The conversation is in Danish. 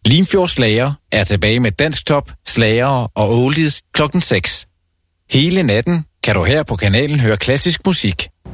Limfjord Slager er tilbage med dansktop, slagere og oldies klokken 6. Hele natten kan du her på kanalen høre klassisk musik.